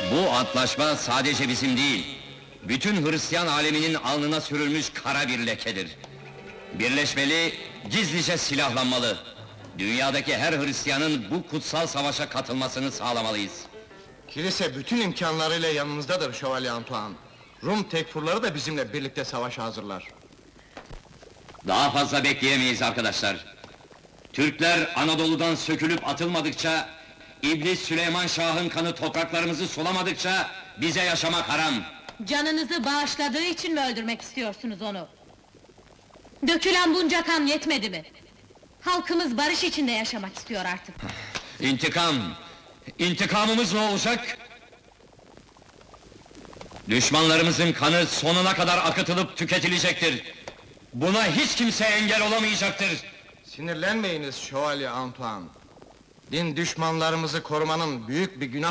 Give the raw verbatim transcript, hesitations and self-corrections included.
Bu antlaşma sadece bizim değil, bütün Hristiyan aleminin alnına sürülmüş kara bir lekedir. Birleşmeli, gizlice silahlanmalı. Dünyadaki her Hristiyanın bu kutsal savaşa katılmasını sağlamalıyız. Kilise bütün imkanlarıyla yanımızdadır Şövalye Antoine. Rum tekfurları da bizimle birlikte savaşa hazırlar. Daha fazla bekleyemeyiz arkadaşlar. Türkler Anadolu'dan sökülüp atılmadıkça, İblis Süleyman Şah'ın kanı topraklarımızı sulamadıkça bize yaşamak haram. Canınızı bağışladığı için mi öldürmek istiyorsunuz onu? Dökülen bunca kan yetmedi mi? Halkımız barış içinde yaşamak istiyor artık. İntikam! İntikamımız ne olacak? Düşmanlarımızın kanı sonuna kadar akıtılıp tüketilecektir. Buna hiç kimse engel olamayacaktır. Sinirlenmeyiniz Şövalye Antoine. Din düşmanlarımızı korumanın büyük bir günah